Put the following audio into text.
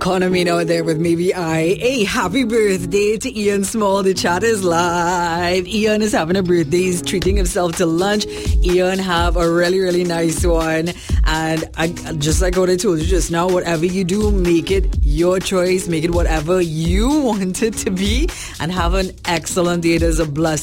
Economy out there with maybe Hey, happy birthday to Ian Small. The chat is live. Ian is having a birthday. He's treating himself to lunch. Ian, have a really, really nice one. And just like what I told you just now, whatever you do, make it your choice. Make it whatever you want it to be. And have an excellent day. It is a blessing.